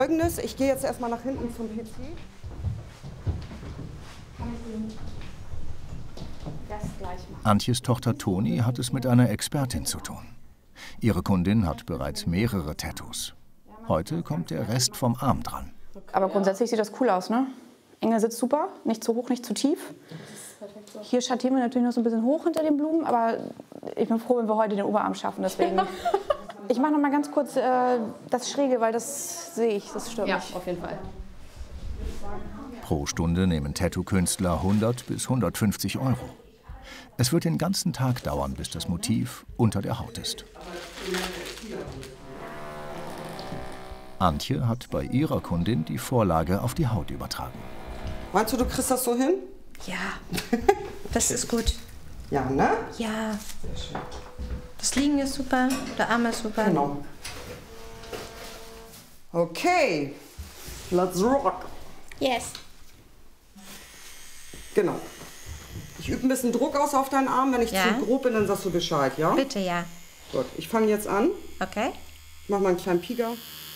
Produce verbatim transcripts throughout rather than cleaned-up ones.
Folgendes, ich gehe jetzt erstmal nach hinten zum P C. Das gleich machen. Antjes Tochter Toni hat es mit einer Expertin zu tun. Ihre Kundin hat bereits mehrere Tattoos. Heute kommt der Rest vom Arm dran. Aber grundsätzlich sieht das cool aus, ne? Engel sitzt super, nicht zu hoch, nicht zu tief. Hier schattieren wir natürlich noch so ein bisschen hoch hinter den Blumen, aber ich bin froh, wenn wir heute den Oberarm schaffen. Deswegen. Ich mache noch mal ganz kurz äh, das Schräge, weil das sehe ich, das stört ja, mich. auf jeden Fall. Pro Stunde nehmen Tattoo-Künstler hundert bis hundertfünfzig Euro. Es wird den ganzen Tag dauern, bis das Motiv unter der Haut ist. Antje hat bei ihrer Kundin die Vorlage auf die Haut übertragen. Meinst du, du kriegst das so hin? Ja, das ist gut. Ja, ne? Ja. Das Liegen ist super, der Arm ist super. Genau. Okay, let's rock. Yes. Genau. Ich übe ein bisschen Druck aus auf deinen Arm. Wenn ich Ja. zu grob bin, dann sagst du Bescheid, ja? Bitte, ja. Gut, ich fange jetzt an. Okay. Ich mach mal einen kleinen Pieker.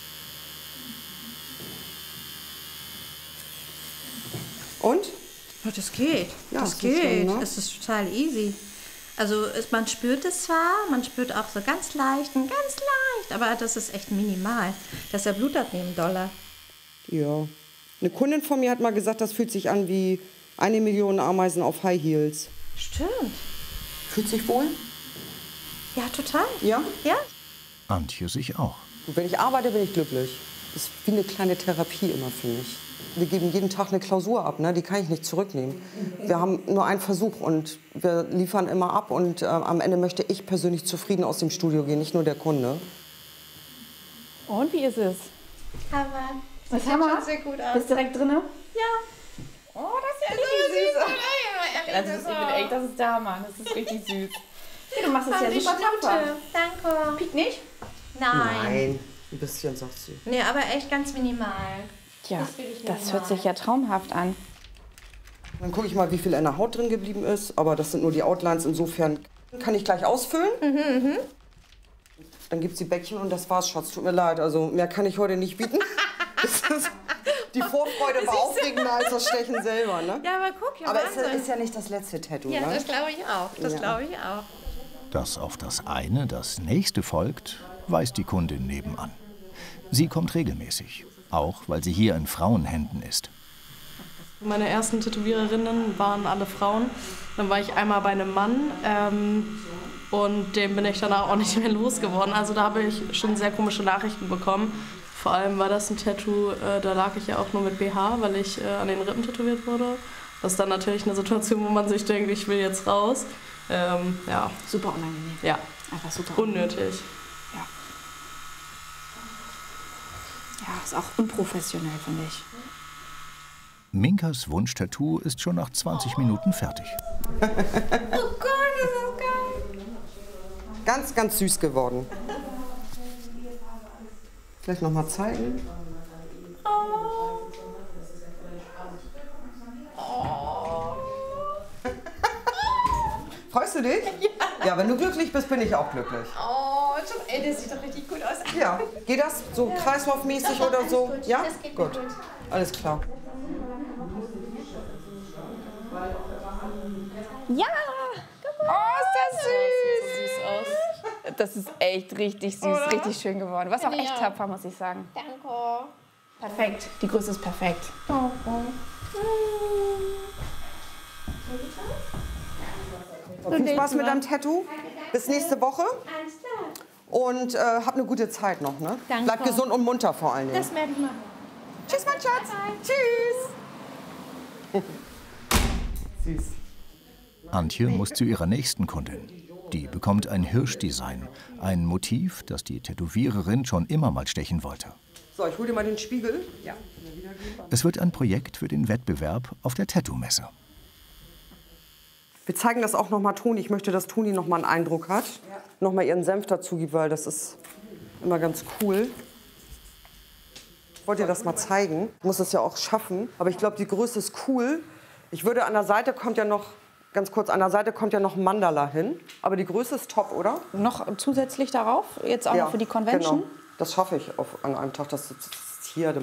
Und? Oh, das geht. Ja, das ist nicht geht. schlimm, ne? Es ist total easy. Also es, man spürt es zwar, man spürt auch so ganz leicht, ein ganz leicht, aber das ist echt minimal. Das ist ja Blutabnehmen doller. Ja. Eine Kundin von mir hat mal gesagt, das fühlt sich an wie eine Million Ameisen auf High Heels. Stimmt. Fühlt sich wohl? Ja, total. Ja? Ja? Antje sich auch. Und wenn ich arbeite, bin ich glücklich. Das ist wie eine kleine Therapie immer für mich. Wir geben jeden Tag eine Klausur ab, ne? Die kann ich nicht zurücknehmen. Wir haben nur einen Versuch und wir liefern immer ab. Und äh, am Ende möchte ich persönlich zufrieden aus dem Studio gehen, nicht nur der Kunde. Und wie ist es? Aber Was sieht haben wir? schon sehr gut aus. Bist direkt drin? Ja. Oh, das ist ja richtig süß. Das ist, ich bin echt, das ist der Hammer. Das ist richtig süß. Ja, du machst es ja Die super tapfer. Stute. Danke. Piekt nicht? Nein. Ein bisschen, sagt sie. Nee, aber echt ganz minimal. Ja, Das will ich das nicht hört machen. sich ja traumhaft an. Dann gucke ich mal, wie viel in der Haut drin geblieben ist. Aber das sind nur die Outlines. Insofern kann ich gleich ausfüllen. Mhm, mhm. Dann gibt es die Bäckchen und das war's, Schatz. Tut mir leid. Also mehr kann ich heute nicht bieten. Das ist, die Vorfreude war aufregender als das Stechen selber, ne? Ja, aber guck, ja, Aber es Wahnsinn. ist ja nicht das letzte Tattoo, Ja, ne? das glaube ich auch. Das Ja. glaube ich auch. Dass auf das eine das nächste folgt, weiß die Kundin nebenan. Sie kommt regelmäßig, auch weil sie hier in Frauenhänden ist. Meine ersten Tätowiererinnen waren alle Frauen. Dann war ich einmal bei einem Mann ähm, und den bin ich danach auch nicht mehr losgeworden. Also da habe ich schon sehr komische Nachrichten bekommen. Vor allem war das ein Tattoo, äh, da lag ich ja auch nur mit B H, weil ich äh, an den Rippen tätowiert wurde. Das ist dann natürlich eine Situation, wo man sich denkt, ich will jetzt raus. Ähm, ja. Super unangenehm. Ja. Einfach super Unnötig. Ja. Ja, ist auch unprofessionell, finde ich. Minkas Wunschtattoo ist schon nach zwanzig Minuten fertig. Oh Gott, das ist geil. Ganz, ganz süß geworden. Vielleicht noch mal zeigen. Oh. Freust du dich? Ja. Ja, wenn du glücklich bist, bin ich auch glücklich. Oh, schon, ey, das sieht doch richtig gut aus. Ja, geht das so kreislaufmäßig Doch, oder alles so? gut. Ja? Das geht mir gut. gut. Alles klar. Ja! Oh, ist das süß! Süß aus. Das ist echt richtig süß, Oder? richtig schön geworden. Was auch Finde ich echt auch. tapfer, muss ich sagen. Danke. Perfekt. Die Größe ist perfekt. Oh, oh. Viel Spaß mit deinem Tattoo. Bis nächste Woche. Alles klar. Und äh, hab eine gute Zeit noch. Ne? Danke. Bleib gesund und munter vor allen Dingen. Das werde ich machen. Tschüss, mein Schatz. Bye, bye. Tschüss. Süß. Antje muss zu ihrer nächsten Kundin. Die bekommt ein Hirschdesign, ein Motiv, das die Tätowiererin schon immer mal stechen wollte. So, ich hol dir mal den Spiegel. Ja. Es wird ein Projekt für den Wettbewerb auf der Tattoo-Messe. Wir zeigen das auch noch mal Toni. Ich möchte, dass Toni noch mal einen Eindruck hat. Ja. Noch mal ihren Senf dazu gibt, weil das ist immer ganz cool. Ich wollte dir das mal zeigen. Ich muss es ja auch schaffen. Aber ich glaube, die Größe ist cool. Ich würde an der Seite kommt ja noch, ganz kurz, an der Seite kommt ja noch ein Mandala hin. Aber die Größe ist top, oder? Noch zusätzlich darauf, jetzt auch Ja, noch für die Convention. Genau. Das schaffe ich auf, an einem Tag. Das ist hier.